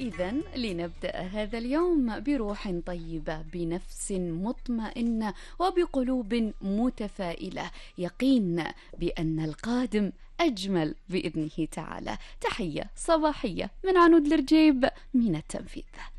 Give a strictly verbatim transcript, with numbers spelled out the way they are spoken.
إذا لنبدأ هذا اليوم بروح طيبة، بنفس مطمئنة، وبقلوب متفائلة، يقين بأن القادم أجمل بإذنه تعالى. تحية صباحية من عنود الرجيب من التنفيذ.